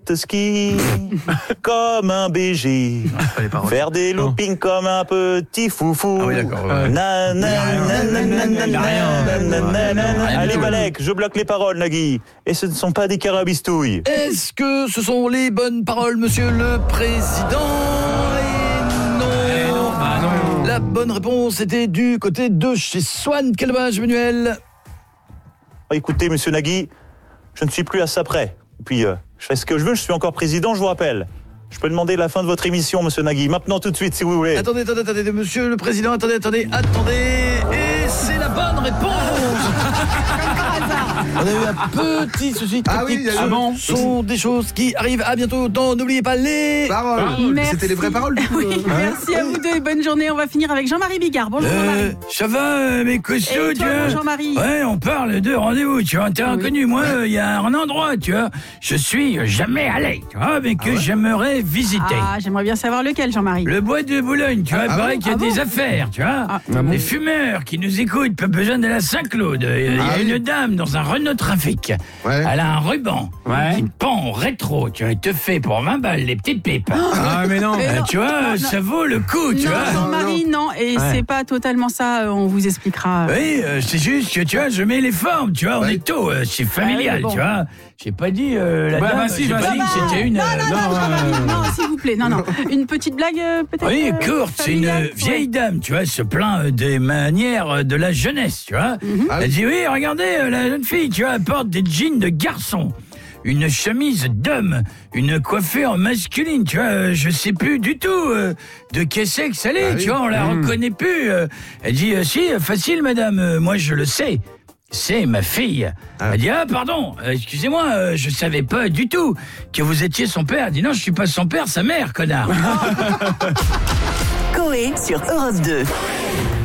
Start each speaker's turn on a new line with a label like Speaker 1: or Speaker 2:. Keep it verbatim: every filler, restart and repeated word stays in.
Speaker 1: ski comme un B G. Faire des loopings comme un petit foufou.
Speaker 2: Ah oui, d'accord. Ouais.
Speaker 1: Na, na, na, na, na, na, na, na, na, na. Allez, Malek, je bloque les paroles, Nagui. Et ce ne sont pas des carabistouilles.
Speaker 2: Est-ce que ce sont les bonnes paroles, monsieur le président? Et non. Et non, bah non. La bonne réponse était du côté de chez Swan. Quel dommage, Manuel.
Speaker 1: Écoutez, monsieur Nagui, je ne suis plus à ça près. Et puis, euh, je fais ce que je veux, je suis encore président, je vous rappelle. Je peux demander la fin de votre émission, monsieur Nagui, maintenant tout de suite, si vous voulez.
Speaker 2: Attendez, attendez, attendez, monsieur le président, attendez, attendez, attendez. Et c'est la bonne réponse. On a eu un petit souci technique.
Speaker 3: Ah oui,
Speaker 2: ce
Speaker 3: ah bon
Speaker 2: sont sont des choses qui arrivent. À bientôt dans N'oubliez pas les
Speaker 3: paroles.
Speaker 4: Merci.
Speaker 3: C'était les vraies paroles du coup.
Speaker 4: Oui,
Speaker 3: hein.
Speaker 4: merci à vous deux et bonne journée. On va finir avec Jean-Marie Bigard. Bonjour
Speaker 2: Euh,
Speaker 4: Jean-Marie.
Speaker 2: ça va, euh, mes costauds,
Speaker 4: Et
Speaker 2: tu
Speaker 4: toi,
Speaker 2: vois?
Speaker 4: mon Jean-Marie?
Speaker 2: Ouais, on parle de rendez-vous, tu vois. T'es
Speaker 4: Oui.
Speaker 2: inconnu, moi, il y a un endroit, tu vois. Je suis jamais allé, tu vois, mais que j'aimerais visiter.
Speaker 4: Ah, j'aimerais bien savoir lequel, Jean-Marie.
Speaker 2: Le bois de Boulogne, tu vois, il
Speaker 3: Ah
Speaker 2: paraît
Speaker 3: bon
Speaker 2: qu'il y a
Speaker 4: Ah
Speaker 2: des
Speaker 4: bon
Speaker 2: affaires, tu vois.
Speaker 4: Ah.
Speaker 2: Les fumeurs qui nous écoutent, pas besoin de la Saint-Claude. Il y a
Speaker 3: Ah
Speaker 2: une
Speaker 3: oui.
Speaker 2: dame dans un Renault Trafic.
Speaker 3: Ouais.
Speaker 2: Elle a un ruban
Speaker 5: Ouais.
Speaker 2: qui pend au rétro, tu vois. Il te fait pour vingt balles les petites pipes.
Speaker 5: Ah mais non.
Speaker 4: Mais
Speaker 2: Euh,
Speaker 4: non,
Speaker 2: tu vois,
Speaker 4: non, non.
Speaker 2: ça vaut le coup, tu
Speaker 4: Non,
Speaker 2: vois.
Speaker 4: Jean-Marie, non. Et
Speaker 5: Ouais.
Speaker 4: c'est pas totalement ça. euh, On vous expliquera.
Speaker 2: Oui, euh, c'est juste que, tu vois, je mets les formes, tu vois, on
Speaker 3: Ouais.
Speaker 2: est tôt, euh, c'est familial,
Speaker 4: Ouais, bon.
Speaker 2: tu vois. J'ai pas dit, euh, la
Speaker 5: Bah,
Speaker 2: dame,
Speaker 5: bah, si,
Speaker 2: j'ai
Speaker 5: bah,
Speaker 2: pas
Speaker 5: si.
Speaker 2: dit que c'était une...
Speaker 4: Non,
Speaker 2: euh,
Speaker 4: non, non,
Speaker 5: non,
Speaker 4: Jean-Marie,
Speaker 5: euh,
Speaker 4: non, s'il vous plaît. Non, non. Une petite blague, euh, peut-être.
Speaker 2: Oui,
Speaker 4: euh,
Speaker 2: courte, c'est une
Speaker 4: familiale,
Speaker 2: vieille
Speaker 4: ouais.
Speaker 2: dame, tu vois, elle se plaint euh, des manières euh, de la jeunesse, tu vois.
Speaker 3: Ah
Speaker 2: Elle
Speaker 3: oui.
Speaker 2: dit, oui, regardez, euh, la jeune fille, tu vois, elle porte des jeans de garçon, une chemise d'homme, une coiffure masculine, tu vois, euh, je sais plus du tout euh, de qu'est-ce que ça l'est,
Speaker 3: Ah oui.
Speaker 2: tu vois, on la
Speaker 5: Mmh.
Speaker 2: reconnaît plus. euh. Elle dit, euh, si, euh, facile, madame, euh, moi je le sais. C'est ma fille.
Speaker 3: Ah.
Speaker 2: Elle dit, ah pardon, euh, excusez-moi, euh, je savais pas du tout que vous étiez son père. Elle dit, non, je suis pas son père, sa mère, connard.
Speaker 6: Coé sur Europe deux.